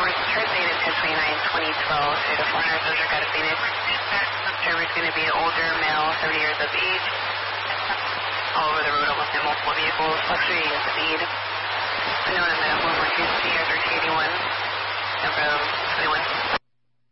trip date is 10/29/2012, so the 400 those are got to Phoenix. Driver's going to be an older male, 70 years of age. All over the road, almost in multiple vehicles, fluctuating speed. Unknown at 112 or 281. From 21.